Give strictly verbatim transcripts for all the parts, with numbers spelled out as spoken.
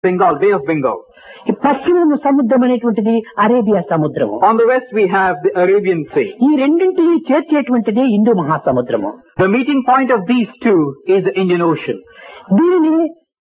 Bengal, Bay of Bengal. ఈ పశ్చిమ సముద్రం అనేటువంటిది అరేబియా సముద్రము. On the west we have the Arabian Sea. ఈ రెండింటిని చేర్చేటువంటిది Hindu మహాసముద్రము. The meeting point of these two is the Indian Ocean. దీనిని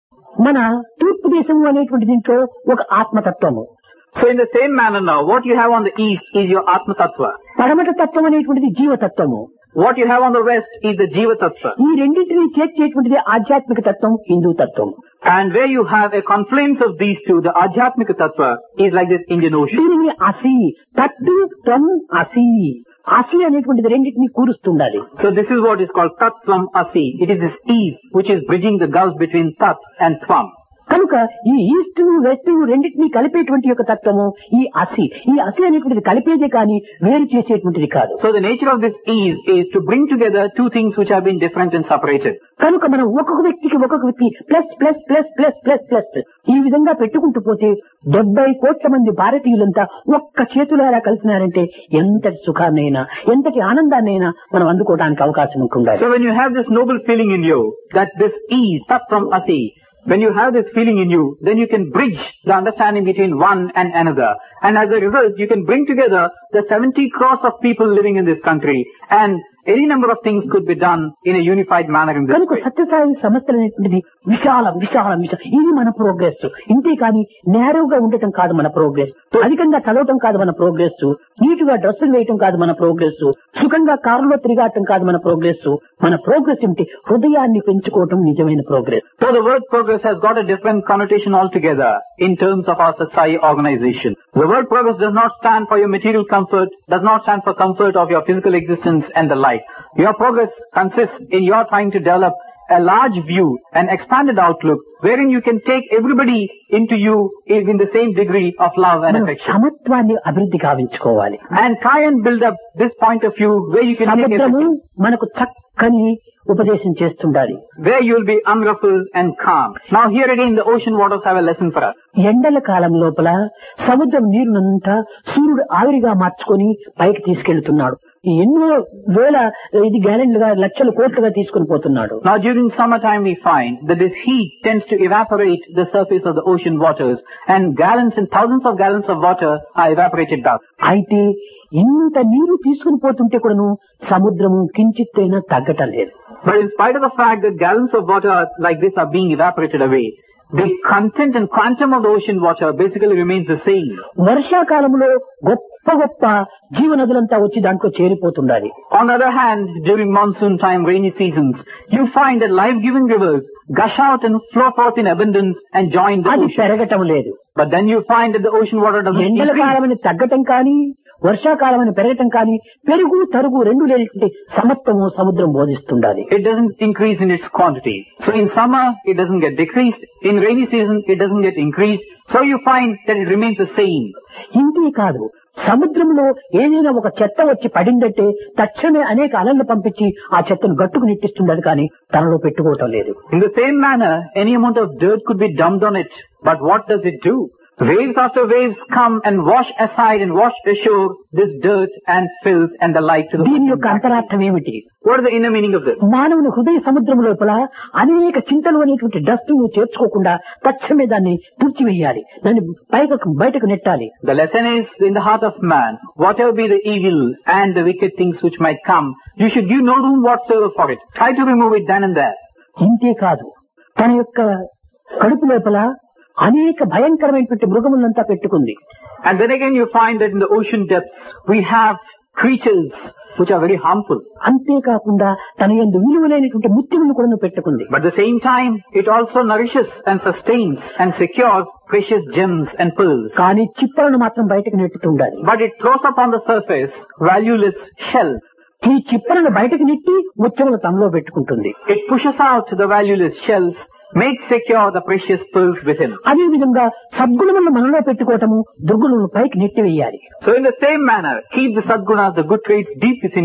మన తూర్పు దేశము అనేటువంటి దీంట్లో ఒక ఆత్మతత్వము. So in the same manner now, what you have on the east is your Atma Tattva. పడమట తత్వం అనేటువంటిది జీవతత్వము. What you have on the west is the Jiva Tattva. ఈ రెండింటిని చేర్చేటువంటిది ఆధ్యాత్మిక తత్వం, హిందూ తత్వం. And where you have a confluence of these two, the Ajhatmika Tattva is like this Indian Ocean. దీనిని అసి తత్తు త్వం అసి అసి అనేటువంటిది రెండింటిని కూరుస్తుండాలి. So this is what is called Tat Tvam Asi. It is this ease which is bridging the gulf between Tat and Tvam. కనుక ఈ east west రెండింటినీ కలిపేటువంటి యొక్క తత్వము ఈ అసి. ఈ అసి అనేటువంటిది కలిపేదే కానీ వేరు చేసేటువంటిది కాదు. So the nature of this ease is to bring together two things which have been different and separated. కనుక మనం ఒక్కొక్క వ్యక్తికి ఒక్కొక్క వ్యక్తి plus plus plus plus plus plus plus ఈ విధంగా పెట్టుకుంటూ పోతే డెబ్బై కోట్ల మంది భారతీయులంతా ఒక్క చేతులారా కలిసినారంటే ఎంతటి సుఖాన్నైనా ఎంతటి ఆనందాన్నైనా మనం అందుకోవడానికి అవకాశం ఉంటుండాలి. So when you have this noble feeling in you that this ease, Tat Tvam Asi, when you have this feeling in you, then you can bridge the understanding between one and another. And as a result, you can bring together the seventy crores of people living in this country, and any number of things could be done in a unified manner in this కనుక way. Sathya Sai సంస్థలు అనేటువంటిది విశాలం విశాలం విశాలం ఇది మన progress. ఇంతే కానీ నేరుగా ఉండటం కాదు మన ప్రోగ్రెస్, అధికంగా చదవటం కాదు మన ప్రోగ్రెస్, నీటుగా డ్రెస్సులు వేయటం కాదు మన ప్రోగ్రెస్, సుఖంగా కారులో తిరిగాటం కాదు మన ప్రోగ్రెస్. మన ప్రోగ్రెస్ ఏమిటి? హృదయాన్ని పెంచుకోవటం నిజమైన progress. So the word progress has got a different connotation altogether in terms of our Satsai organization. The word progress does not stand for your material comfort, does not stand for comfort of your physical existence and the like. Your progress consists in your trying to develop a large view, an expanded outlook, wherein you can take everybody into you in the same degree of love and మనం affection. సమత్వాన్ని అభివృద్ధి కావించుకోవాలి. And try and build up this point of view where you can make సముద్రము everything, మనకు చక్కని ఉపదేశం చేస్తుండాలి. where you will be unruffled and calm. Now here again the ocean waters have a lesson for us. ఎండల కాలం లోపల సముద్రం నీరునంతా సూర్యుడు ఆవిరిగా మార్చుకొని పైకి తీసుకెళ్తున్నాడు. ఎన్నో వేల ఇది గ్యాలన్లుగా లక్షల కోట్లుగా తీసుకుని పోతున్నాడు. Now during summertime we find that this heat tends to evaporate the surface of the ocean waters, and gallons and thousands of gallons of water are evaporated back. అయితే ఇంత నీరు తీసుకుని పోతుంటే కూడాను సముద్రము కించిత్తైనా తగ్గటం లేదు. But in spite of the fact that gallons of water like this are being evaporated away, the content and quantum of the ocean water basically remains the same. వర్షాకాలంలో గొప్ప గొప్ప జీవనదులంతా వచ్చి దాంట్లో చేరిపోతుండాలి. On the other hand, during monsoon time, rainy seasons, you find that life-giving rivers gush out and flow forth in abundance and join the అది ocean. పెరగటం లేదు. But then you find that the ocean water doesn't ఎండల increase. కాలమని తగ్గటం కానీ వర్షాకాలమని పెరగటం కానీ పెరుగు తరుగు రెండు లేనటువంటి సమత్వము సముద్రం బోధిస్తుండాలి. It doesn't increase in its quantity. So in summer, it doesn't get decreased. In rainy season, it doesn't get increased. So you find that it remains the same. ఇంతే కాదు, సముద్రంలో ఏదైనా ఒక చెత్త వచ్చి పడిందంటే తక్షణమే అనేక అలలు పంపించి ఆ చెత్తను గట్టుకు నెట్టిస్తుండదు కానీ తనలో పెట్టుకోవటం లేదు. In the same manner, any amount of dirt could be dumped on it. But what does it do? Waves after waves come and wash aside and wash ashore this dirt and filth and the like to the దీని ocean. యొక్క అంతరార్థం ఏమిటి? What is the inner meaning of this? మానవుని హృదయ సముద్రం లోపల అనేక చింతలు అనేటువంటి డస్ట్ ను చేర్చుకోకుండా తక్షణమే దాన్ని తుడిచివేయాలి, దాన్ని పైకి బయటకు నెట్టాలి. The lesson is in the heart of man, whatever be the evil and the wicked things which might come, you should give no room whatsoever for it. Try to remove it then and there. ఇంతే కాదు, తన యొక్క కడుపు లోపల అనేక భయంకరమైనటువంటి మృగములంతా పెట్టుకుంది. And then again you find that in the ocean depths we have creatures which are very harmful. అంతేకాకుండా తన యందు విలువలైనటువంటి ముత్యములను కూడా పెట్టుకుంది. But at the same time, it also nourishes and sustains and secures precious gems and pearls. కానీ చిప్పలను మాత్రం బయటకు నెట్టుతుండాలి. But it throws up on the surface valueless shell. ఈ చిప్పలను బయటకు నెట్టి ముత్యములు తనలో పెట్టుకుంటుంది. It pushes out the valueless shells, makes secure the precious pearls within. అదే విధంగా సద్గుణములను మనలో పెట్టుకోవటము, దుర్గుణములను పైకి నెట్టివేయాలి. So in the same manner, keep the sadgunas, the good traits deep within you,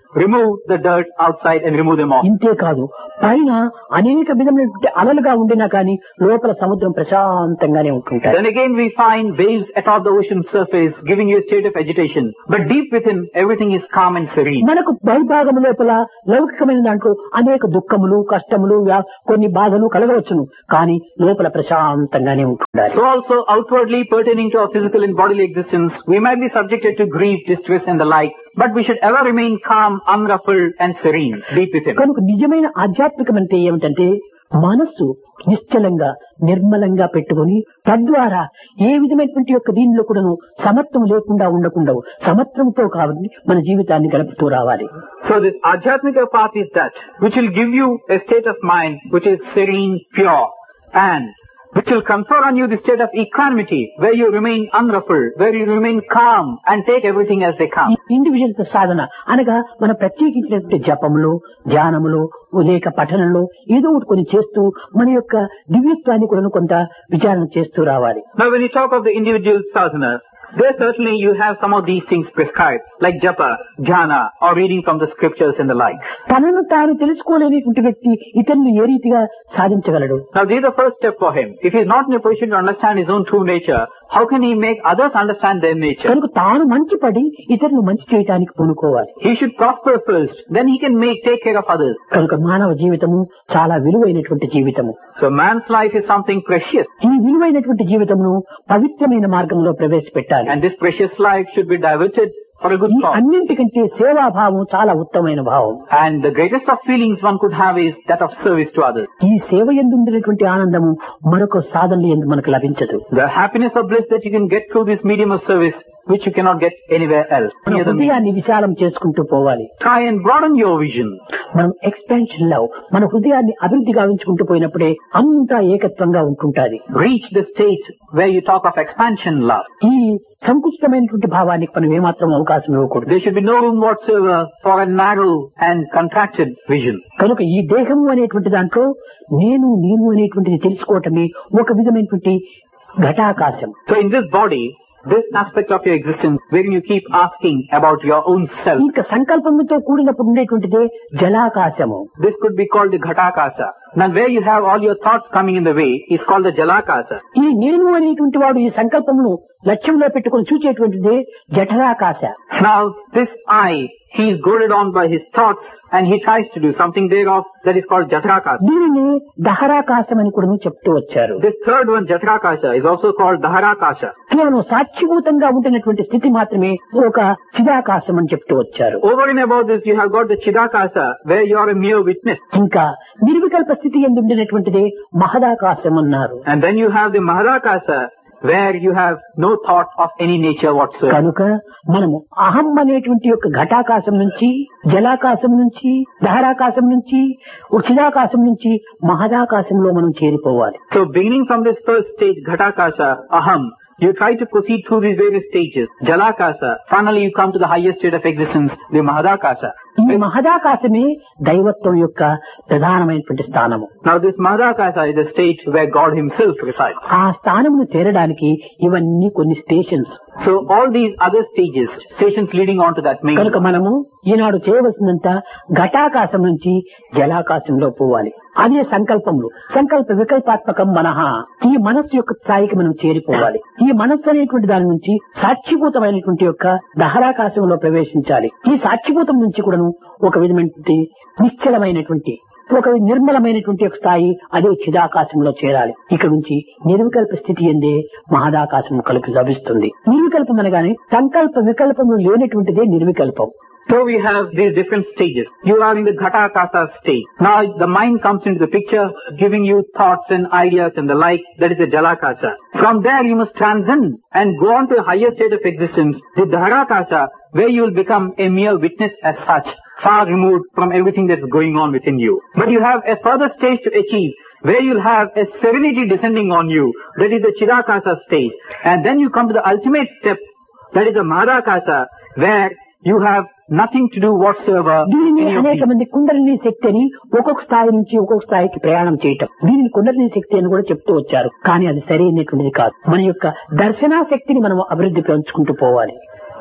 remove the dirt outside and remove them off. ఇంతే కాదు, పైన అనేక విధమైనటువంటి అలలుగా ఉండినా కానీ లోపల సముద్రం ప్రశాంతంగానే ఉంటుంటాయి. Then again we find waves atop the ocean surface giving you a state of agitation. But deep within, everything is calm and serene. మనకు బహిర్భాగం లోపల లౌకికమైన దాంట్లో అనేక దుఃఖములు, కష్టములు, వ్యా- కొన్ని బాధలు కలగవచ్చును, కానీ లోపల ప్రశాంతంగానే ఉంటుండాలి. So also outwardly pertaining to our physical and bodily existence, we might be subjected to grief, distress and the like, but we should ever remain calm, unruffled and serene deep within. కనుక నిజమైన ఆధ్యాత్మికం అంటే ఏమిటంటే మనస్సు నిశ్చలంగా నిర్మలంగా పెట్టుకొని తద్వారా ఏ విధమైనటువంటి యొక్క దీనిలో కూడాను సమత్వం లేకుండా ఉండకుండా సమత్వంతో కాబట్టి మన జీవితాన్ని గడుపుతూ రావాలి. So this Adhyatmika path is that which will give you a state of mind which is serene, pure, and which will confer on you the state of equanimity, where you remain unruffled, where you remain calm and take everything as they come. Individual సాధన అనగా మన ప్రత్యేకించినటువంటి జపములు, ధ్యానములు, లేక పఠనంలో ఏదో ఒకటి కొన్ని చేస్తూ మన యొక్క దివ్యత్వాన్ని కూడా కొంత విచారణ చేస్తూ రావాలి. Now when you talk of the individual sadhana, there certainly you have some of these things prescribed, like japa, jhana, or reading from the scriptures and the like. తనను తాను తెలుసుకోలేనిటువంటి వ్యక్తి ఇతరులను ఏ రీతిగా సాధించగలడు? Now this is the first step for him. If he is not in a position to understand his own true nature, how can he make others understand their nature? కనుక తాను మంచి పడి ఇతరులు మంచి చేయడానికి పూనుకోవాలి. He should prosper first, then he can make take care of others. కనుక మానవ జీవితము చాలా విలువైనటువంటి జీవితము. So man's life is something precious, ఈ విలువైనటువంటి జీవితమును పవిత్రమైన మార్గంలో ప్రవేశపెట్టాలి. and this precious life should be diverted for a good ఈ cause. అన్నింటికంటే సేవాభావం చాలా ఉత్తమమైన భావం. And the greatest of feelings one could have is that of service to others. ఈ సేవ యందు ఉండేటువంటి ఆనందము మరొక సాధనలు యందు మనకు లభించదు. The happiness of bliss that you can get through this medium of service, which you cannot get anywhere else. మన Any other means. హృదయాన్ని విశాలం చేసుకుంటూ పోవాలి. Try and broaden your vision. మనం ఎక్స్పాన్షన్ లో మన హృదయాన్ని అభివృద్ధి గావించుకుంటూ పోయినప్పుడే అంతా ఏకత్వంగా ఉంటుంటాది. Reach the state where you talk of expansion love. ఈ సంకుచితమైనటువంటి భావానికి మనం ఏమాత్రం అవకాశం ఇవ్వకూడదు. There should be no room whatsoever for a narrow and contracted vision. కనుక ఈ దేహము అనేటువంటి దాంట్లో నేను నేను అనేటువంటిది తెలుసుకోవటమే ఒక విధమైనటువంటి ఘటాకాశం. So in this body, this aspect of your existence, wherein you keep asking about your own self, ఇంకా సంకల్పంతో కూడినప్పుడు ఉండేటువంటిదే జలాకాశము. this could be called the Ghatakasa. Now where you have all your thoughts coming in the way is called the Jalakasa. ఈ నేను అనేటువంటి వాడు ఈ సంకల్పమును లక్ష్యంలో పెట్టుకుని చూచేటువంటిదే జఠరాకాశ. Now this I, he is goaded on by his thoughts and he tries to do something thereof, that is called Jatrakasa. దీనిని దహరాకాశం అని కూడా చెప్తూ వచ్చారు. This third one, Jatrakasa, is also called Daharakasa. కేవలం సాక్షిభూతంగా ఉంటున్నటువంటి స్థితి మాత్రమే ఒక చిదాకాశం అని చెప్తూ వచ్చారు. Over and above this, you have got the Chidakasa, where you are a mere witness. ఇంకా నిర్వికల్ప స్థితి ఎందు ఉండినటువంటిదే మహదాకాశం అన్నారు. And then you have the Mahadakasa, where you have no thought of any nature whatsoever. కనుక మనము అహం అనేటువంటి యొక్క ఘటాకాశం నుంచి, జలాకాశం నుంచి, దహరాకాశం నుంచి, చిదాకాశం నుంచి మహదాకాశంలో మనం చేరిపోవాలి. So beginning from this first stage, Ghatakasa, Aham, you try to proceed through these various stages. Jalakasa, finally you come to the highest state of existence, the Mahadakasa. ఈ మహదాకాశమే దైవత్వం యొక్క ప్రధానమైనటువంటి స్థానము. Now this Mahadakasa is a state where God himself resides. ఆ స్థానమును చేరడానికి ఇవన్నీ కొన్ని stations. So all these other stages, stations leading on to that main. కనుక మనము ఈనాడు చేయవలసిందంతా ఘటాకాశం నుంచి జలాకాశంలో పోవాలి. అదే సంకల్పములు. సంకల్ప వికల్పాత్మకం మనః. ఈ మనస్సు యొక్క స్థాయికి మనం చేరిపోవాలి. ఈ మనస్సు అనేటువంటి దాని నుంచి సాక్షిభూతమైనటువంటి యొక్క దహరాకాశంలో ప్రవేశించాలి. ఈ సాక్షిభూతం నుంచి కూడా ఒక విధమైనటువంటి నిశ్చలమైనటువంటి ఒక నిర్మలమైనటువంటి ఒక స్థాయి అదే చిదాకాశంలో చేరాలి. ఇక్కడ నుంచి నిర్వికల్ప స్థితి ఎందే మహదాకాశం కలిపి లభిస్తుంది. నిర్వికల్పం అనగానే సంకల్ప వికల్పము లేనటువంటిదే నిర్వికల్పం. So we have these different stages. You are in the Ghatakasa stage. Now the mind comes into the picture, giving you thoughts and ideas and the like. That is the Jalakasa. From there you must transcend and go on to a higher state of existence, the Dharakasa, where you will become a mere witness as such, far removed from everything that's going on within you. But you have a further stage to achieve, where you'll have a serenity descending on you. That is the Chidakasa stage. And then you come to the ultimate step, that is the Mahadakasa, where you have nothing to do whatsoever. దీనిని any of అనేక these. మంది కుండలిని శక్తి అని ఒక్కొక్క స్థాయి నుంచి ఒక్కొక్క స్థాయికి ప్రయాణం చేయటం, దీనిని కుండలిని శక్తి అని కూడా చెప్తూ వచ్చారు. కానీ అది సరైనటువంటిది కాదు. మన యొక్క దర్శనా శక్తిని మనం అభివృద్ధి పెంచుకుంటూ పోవాలి.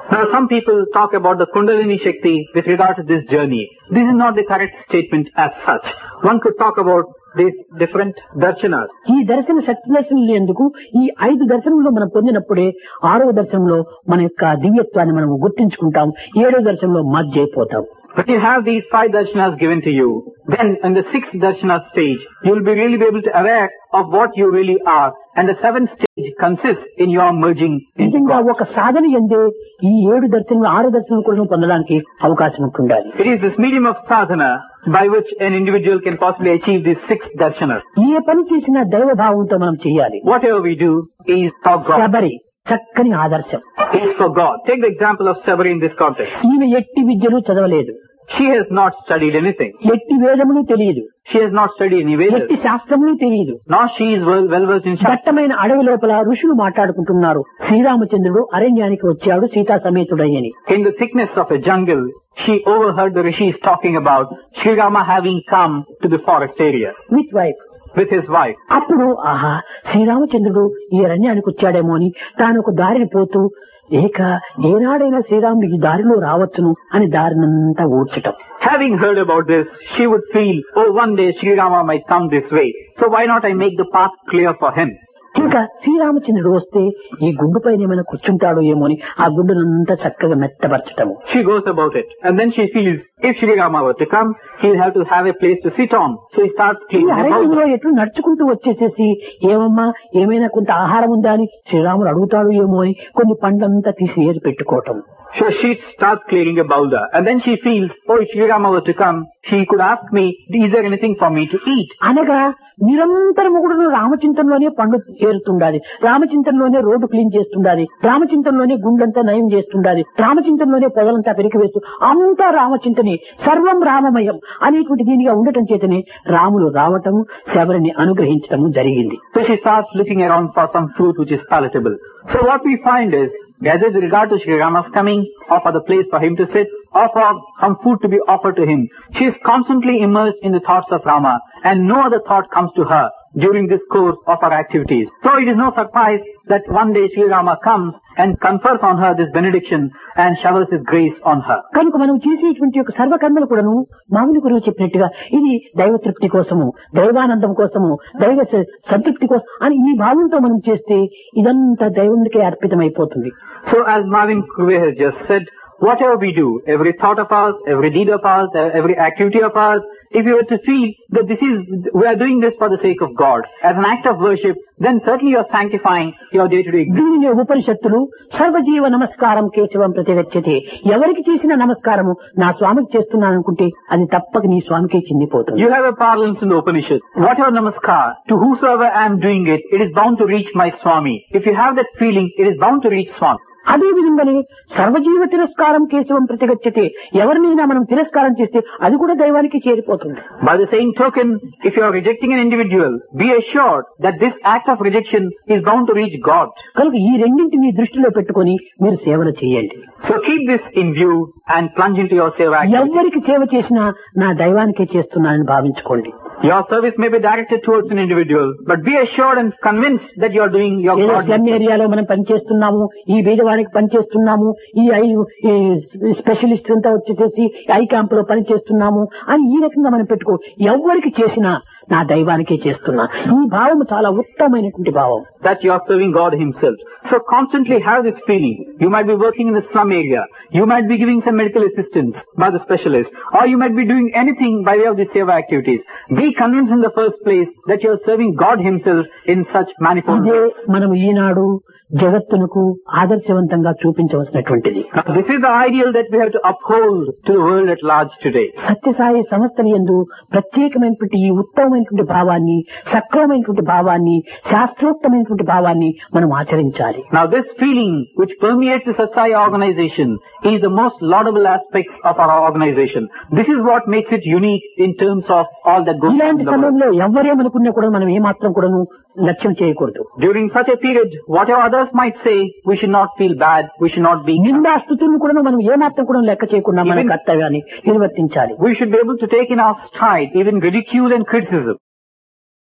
Now some people talk about the Kundalini Shakti with regard to this journey. This is not the correct statement as such. One could talk about these different darshanas. ఈ దర్శన శక్తి దర్శనం ఎందుకు ఈ ఐదు దర్శనంలో మనం పొందినప్పుడే ఆరవ దర్శనంలో మన యొక్క దివ్యత్వాన్ని మనం గుర్తించుకుంటాం, ఏడవ దర్శనంలో మధ్య అయిపోతాం. But you have these five darshanas given to you. Then in the sixth darshana stage, you will be really be able to aware of what you really are. And the seventh stage consists in your merging into నిజంగా God. ఒక సాధన ఎందే ఈ ఏడు దర్శనం ఆరు దర్శనం కూడా పొందడానికి అవకాశం ఉంటుండాలి. It is this medium of sadhana by which an individual can possibly achieve these six darshanas. ఏ పని చేసినా దైవ భావంతో మనం చేయాలి. Whatever we do is for God. Sabari చక్కని ఆదర్శం. Is for God. Take the example of Sabari in this context. ఈమె ఎట్టి విద్యలు చదవలేదు, She has not studied anything. ఎట్టి వేదములు తెలియదు, She has not studied any Vedas. ఎట్టి శాస్త్రములు తెలియదు. Nor she is well, well versed in Shastra. దట్టమైన అడవి లోపల ఋషులు మాట్లాడుకుంటున్నారు, శ్రీరామచంద్రుడు అరణ్యానికి వచ్చాడు Sita సమేతుడయ్యని. In the thickness of a jungle, she overheard the rishis talking about Sri Rama having come to the forest area with wife. with his wife. అప్పుడు ఆహా శ్రీరామచంద్రుడు ఈ అరణ్యానికి వచ్చాడేమో అని తాను ఒక దారిని పోతూ ఏక ఏనాడైనా శ్రీరాముడు ఈ దారిలో రావచ్చును అని దారినంతా ఊడ్చటం. Having heard about this, she would feel, oh, one day Sri Rama might come this way. So why not I make the path clear for him? ఇంకా శ్రీరామచంద్రుడు వస్తే ఈ గుండు పైన ఏమైనా కూర్చుంటాడో ఏమో అని ఆ గుండునంతా చక్కగా మెత్తపరచటము. She goes about it. And then she feels, if Sri Rama were to come, he'll have to have a place to sit on. So he starts ఈ cleaning about అరణ్యంలో it. ఎట్లు నడుచుకుంటూ వచ్చేసేసి ఏమమ్మా ఏమైనా కొంత ఆహారం ఉందా అని శ్రీరాముడు అడుగుతాడు ఏమో అని కొన్ని పండ్లంతా తీసి ఏది పెట్టుకోవటం. So she starts clearing a boulder. And then she feels, oh, if Sri Rama were to come, he could ask me, is there anything for me to eat? అనగా నిరంతరము కూడా రామచింతనలోనే పండు చేరుతుండాలి, రామచింతనలోనే రోడ్డు క్లీన్ చేస్తుండాలి, రామచింతనలోనే గుండెంతా నయం చేస్తుండాలి, రామచింతనలోనే పొదలంతా పెరికి వేస్తూ అంతా రామచింతనే, సర్వం రామమయం అనేటువంటి దీనిగా ఉండటం చేతనే రాములు రావటము శబరిని అనుగ్రహించటము జరిగింది. So she starts looking around for some fruit which is palatable. So what we find is, whether with regard to Sri Rama's coming, or for the place for him to sit, or for some food to be offered to him, she is constantly immersed in the thoughts of Rama, and no other thought comes to her during this course of her activities. So it is no surprise that one day Sri Rama comes and confers on her this benediction and showers his grace on her. కనుక మనం చేసేటువంటి యొక్క సర్వకర్మలు కూడాను మామిడి గురువు చెప్పినట్టుగా ఇది దైవ తృప్తి కోసము, దైవానందం కోసము, దైవ స- సంతృప్తి కోసం అని ఈ భావంతో మనం చేస్తే ఇదంతా దైవంకే అర్పితమైపోతుంది. So as Marvin Kuve has just said, whatever we do, every thought of ours, every deed of ours, every activity of ours, if you were to feel that this is, we are doing this for the sake of God, as an act of worship, then certainly you are sanctifying your day-to-day existence. దీనిని ఉపనిషత్తులు సర్వజీవ నమస్కారం కేశవం ప్రతిగచ్చతే, ఎవరికి చేసిన నమస్కారము నా స్వామికి చేస్తున్నాను అనుకుంటే అది తప్పక నీ స్వామికే చెందిపోతుంది. You have a parlance in the Upanishad. Whatever namaskar, to whosoever I am doing it, it is bound to reach my Swami. If you have that feeling, it is bound to reach Swami. అదే విధంగానే సర్వజీవ తిరస్కారం కేశవం ప్రతిగచ్చతే, ఎవరినైనా మనం తిరస్కారం చేస్తే అది కూడా దైవానికి చేరిపోతుంది. By the same token, if you are rejecting an individual, be assured that this act of rejection is bound to reach God. కనుక ఈ రెండింటిని దృష్టిలో పెట్టుకొని మీరు సేవలు చేయండి. So keep this in view and plunge into your seva activities. ఎవరికి సేవ చేసినా నా దైవానికే చేస్తున్నానని భావించుకోండి. Your service may be directed towards an individual, but be assured and convinced that you are doing your ఏదో God. స్లమ్ ఏరియాలో మనం పనిచేస్తున్నాము, ఈ బీదవాడికి పనిచేస్తున్నాము, ఈ ఐ ఈ స్పెషలిస్ట్ అంతా వచ్చేసేసి ఐ క్యాంప్ లో పనిచేస్తున్నాము అని ఈ రకంగా మనం పెట్టుకో. ఎవరికి చేసినా నా దైవానికే చేస్తున్నా, ఈ భావం చాలా ఉత్తమమైనటువంటి భావం. That you are serving God Himself. So constantly have this feeling. You might be working in the slum area. You might be giving some medical assistance by the specialist. Or you might be doing anything by way of the seva activities. Be convinced in the first place that you are serving God Himself in such manifold ఇదే ways. మనం ఈనాడు జగత్తునకు ఆదర్శవంతంగా చూపించవలసినటువంటిది. Now, this is the ideal that we have to uphold to the world at large today. Sathya Sai సంస్థల యందు ప్రత్యేకమైనటువంటి ఈ ఉత్తమమైనటువంటి భావాన్ని, సక్రమమైనటువంటి భావాన్ని, శాస్త్రోక్తమైనటువంటి భావాన్ని మనం ఆచరించాలి. Now this feeling which permeates the Satsai organization is the most laudable aspects of our organization. This is what makes it unique in terms of all that goes on in ఇలాంటి the world. సమయంలో ఎవరేమనుకున్నా కూడా మనం ఏమాత్రం కూడాను లక్ష్యం చేయకూడదు. During such a period, whatever others might say, we should not feel bad, we should not be... నిందాస్తుతులను కూడా మనం ఏమాత్రం కూడా లెక్క చేయకుండా మన Even- కర్తవ్యాన్ని నిర్వర్తించాలి. We should be able to take in our stride even ridicule and criticism.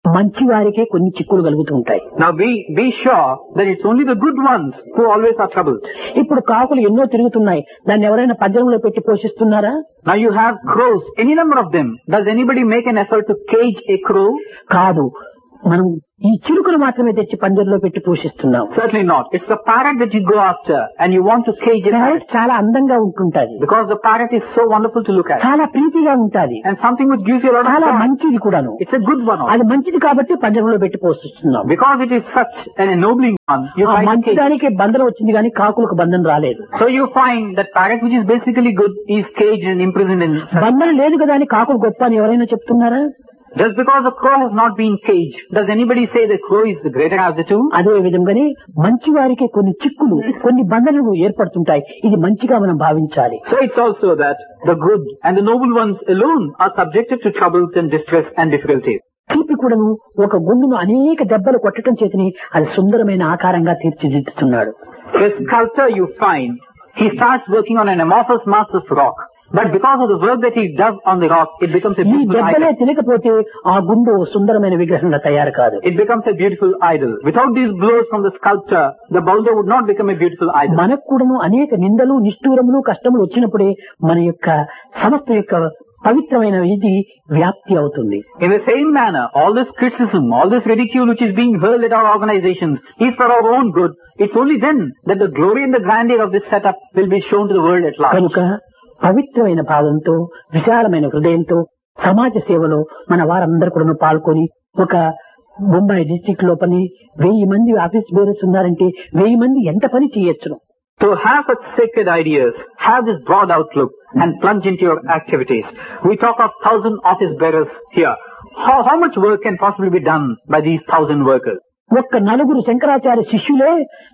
మంచి వారికే కొన్ని చిక్కులు కలుగుతూ ఉంటాయి. Now be, be sure that it's only the good ones who always are troubled. ఇప్పుడు కాకులు ఎన్నో తిరుగుతున్నాయి, దాన్ని ఎవరైనా పంజరంలో పెట్టి పోషిస్తున్నారా? Now you have crows, any number of them. Does anybody make an effort to cage a crow? కాదు, మనం ఈ చిలుకలు మాత్రమే తెచ్చి పంజరంలో పెట్టి పోషిస్తున్నాం. Certainly not. It's the parrot that you go after and you want to cage a parrot parrot. చాలా అందంగా ఉంటుంటది, Because the parrot is so wonderful to look at. చాలా ప్రీతిగా ఉంటది, And something which gives you a lot of చాలా pride. మంచిది కూడాను. It's a good one also. అది మంచిది కాబట్టి పంజరంలో పెట్టి పోషిస్తున్నాం. Because it is such an ennobling one, you ఆ try to cage it. మంచిదానికి బంధనం వచ్చింది కానీ కాకులకు బంధనం రాలేదు. So you find that parrot which is basically good is caged and imprisoned in such. బంధనం లేదు కదా అని కాకులు గొప్ప అని ఎవరైనా చెప్తున్నారా? Just because a crow has not been caged, does anybody say the crow is the greater of the two? అదే విధంగానే మంచి వారికి కొన్ని చిక్కులు, కొన్ని బంధనలు ఏర్పడుతుంటాయి. ఇది మంచిగా మనం భావించాలి. So it's also that the good and the noble ones alone are subjected to troubles and distress and difficulties. శిల్పి కూడాను ఒక గుండును అనేక దెబ్బలు కొట్టడం చేతని అది సుందరమైన ఆకారంగా తీర్చిదిద్దుతున్నాడు. The sculptor you find, he starts working on an amorphous mass of rock. But because of the work that he does on the rock, it becomes a ఈ beautiful దెబ్బలే idol. తినకపోతే ఆ గుండు సుందరమైన విగ్రహంగా తయారు కాదు. It becomes a beautiful idol. Without these blows from the sculptor, the boulder would not become a beautiful idol. మనకు కూడాను అనేక నిందలు, నిష్ఠూరములు, కష్టములు వచ్చినప్పుడే మన యొక్క సమస్త యొక్క పవిత్రమైన ఇది వ్యాప్తి అవుతుంది. In the same manner, all this criticism, all this ridicule which is being hurled at our organizations is for our own good. It's only then that the glory and the grandeur of this setup will be shown to the world at large. కనుక పవిత్రమైన భావంతో, విశాలమైన హృదయంతో సమాజ సేవలో మన వారందరూ కూడా పాల్గొని ఒక ముంబై డిస్ట్రిక్ట్ లోపలి వెయ్యి మంది ఆఫీస్ బేరర్స్ ఉన్నారంటే వెయ్యి మంది ఎంత పని చేయొచ్చును. To have such sacred ideas, have this broad outlook and plunge into your activities. We talk of thousand office bearers here. How, how much work can possibly be done by these thousand workers? ఒక్క నలుగురు శంకరాచార్య శిష్యులే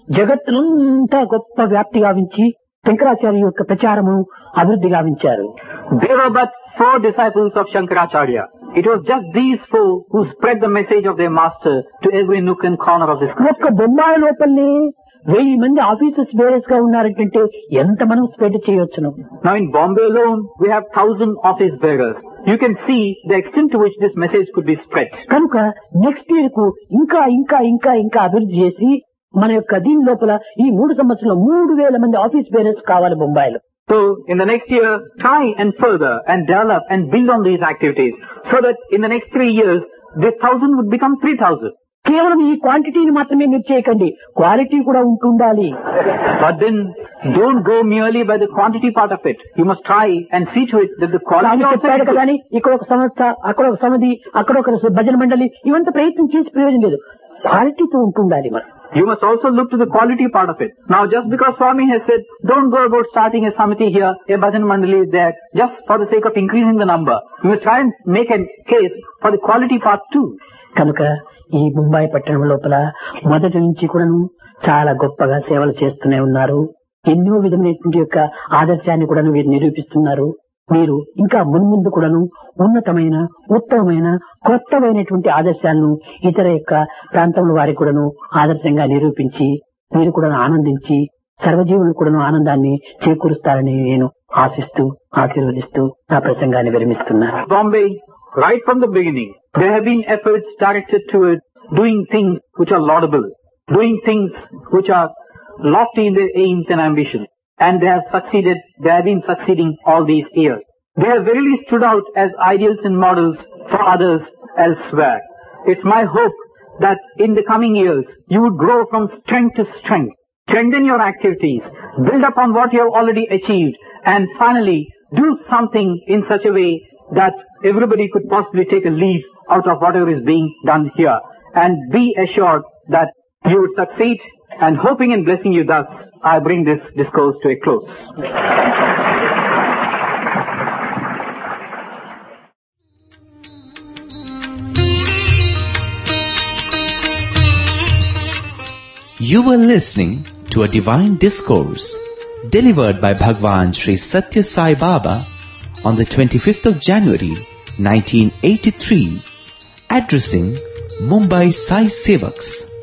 జగత్తునంతా గొప్ప వ్యాప్తి గావించి శంకరాచార్య యొక్క ప్రచారము అభివృద్ధి గావించారు. There were but four disciples of Shankaracharya. It was just these four who spread the message of their master to every nook and corner of this country. ఒక్క బొంబాయి లోపలనే వెయ్యి మంది ఆఫీసర్స్ బేరర్స్ గా ఉన్నారంటే ఎంత మనం spread చేయొచ్చును. Now in Bombay alone, we have thousand office bearers. You can see the extent to which this message could be spread. కనుక next year కు ఇంకా ఇంకా ఇంకా ఇంకా అభివృద్ధి చేసి మన యొక్క దీని లోపల ఈ మూడు సంవత్సరంలో మూడు వేల మంది ఆఫీస్ బేరర్స్ కావాలి బొంబాయిలో. So in the next year, try and further and develop and build on these activities so that in the next three years, this thousand would become three thousand. కేవలం ఈ క్వాంటిటీని మాత్రమే మీరు చేయకండి, క్వాలిటీ కూడా ఉంటుండాలి. But then don't go merely by the quantity part of it. You must try and see to it that the quality also చెప్పాడు is good. కదా, ఇక్కడ ఒక సంస్థ, అక్కడ ఒక సమితి, అక్కడ ఒక భజన మండలి, ఇవంతా ప్రయత్నం చేసి ప్రయోజనం లేదు. క్వాలిటీతో ఉంటుండాలి మనం. You must also look to the quality part of it. Now just because Swami has said, don't go about starting a samiti here, a bhajan mandali there, just for the sake of increasing the number. You must try and make a case for the quality part too. కనుక ఈ ముంబై పట్టణం లోపల మొదటి నుంచి కూడాను చాలా గొప్పగా సేవలు చేస్తూనే ఉన్నారు. ఎన్నో విధమైనటువంటి యొక్క ఆదర్శాన్ని కూడా వీరు నిరూపిస్తున్నారు. మీరు ఇంకా మున్ముందు కూడాను ఉన్నతమైన, ఉత్తమమైన, కొత్తమైనటువంటి ఆదర్శాలను ఇతర యొక్క ప్రాంతంలో వారికి కూడాను ఆదర్శంగా నిరూపించి మీరు కూడా ఆనందించి సర్వజీవులు కూడాను ఆనందాన్ని చేకూరుస్తారని నేను ఆశిస్తూ ఆశీర్వదిస్తూ నా ప్రసంగాన్ని విరమిస్తున్నాను. Bombay, right from the beginning, there have been efforts directed toward doing things which are laudable, doing things which are lofty in their aims and ambitions. And they have succeeded, they have been succeeding all these years. They have verily stood out as ideals and models for others elsewhere. It's my hope that in the coming years, you would grow from strength to strength, strengthen your activities, build upon what you have already achieved, and finally do something in such a way that everybody could possibly take a leaf out of whatever is being done here. And be assured that you would succeed. And hoping and blessing you thus, I bring this discourse to a close. You were listening to a divine discourse delivered by Bhagwan Sri Satya Sai Baba on the twenty-fifth of January nineteen eighty-three, addressing Mumbai Sai Sevaks.